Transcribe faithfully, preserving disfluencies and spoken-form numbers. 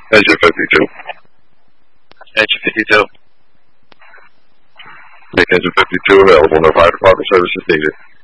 Engine fifty-two. Engine fifty-two. Make engine fifty-two available. No fire department services needed.